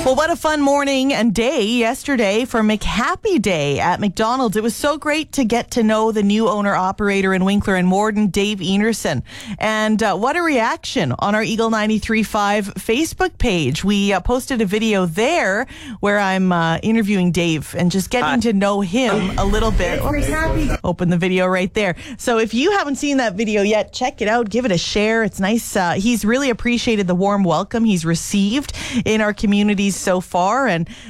Well, what a fun morning and day yesterday for McHappy Day at McDonald's. It was so great to get to know the new owner-operator in Winkler and Morden, Dave Enerson. And what a reaction on our Eagle 93.5 Facebook page. We posted a video there where I'm interviewing Dave and just getting to know him a little bit. Open the video right there. So if you haven't seen that video yet, check it out. Give it a share. It's nice. He's really appreciated the warm welcome he's received in our communities so far, and